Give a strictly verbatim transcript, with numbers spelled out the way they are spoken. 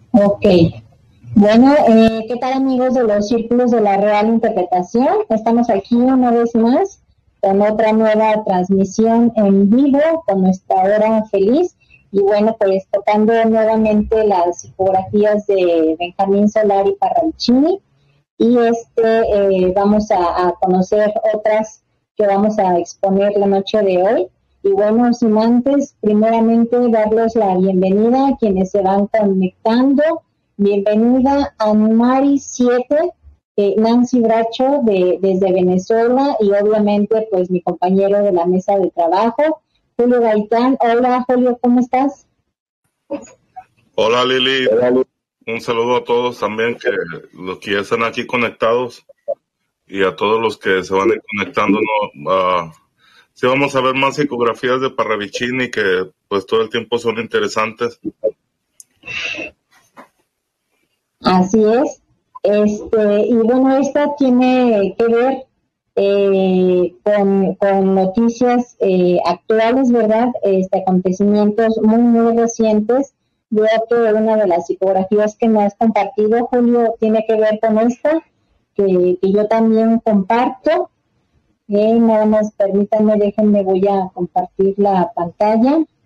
Ok. Bueno, eh, ¿qué tal amigos de los Círculos de la Real Interpretación? Estamos aquí una vez más con otra nueva transmisión en vivo con nuestra hora feliz y bueno, pues tocando nuevamente las psicografías de Benjamín Solari Parravicini y este eh, vamos a, a conocer otras que vamos a exponer la noche de hoy. Y bueno, sin antes, primeramente darles la bienvenida a quienes se van conectando. Bienvenida a Mari siete, eh, Nancy Bracho de, desde Venezuela y obviamente pues mi compañero de la mesa de trabajo, Julio Gaitán. Hola Julio, ¿cómo estás? Hola Lili, un saludo a todos también, que los que ya están aquí conectados y a todos los que se van a ir conectando. ¿No? Uh, sí, vamos a ver más psicografías de Parravicini que pues todo el tiempo son interesantes. Así es. Este, y bueno, esta tiene que ver eh, con, con noticias eh, actuales, ¿verdad? Este, acontecimientos muy, muy recientes. Veo que una de las psicografías que me has compartido, Julio, tiene que ver con esta, que, que yo también comparto. Eh, nada más permítanme, déjenme, voy a compartir la pantalla.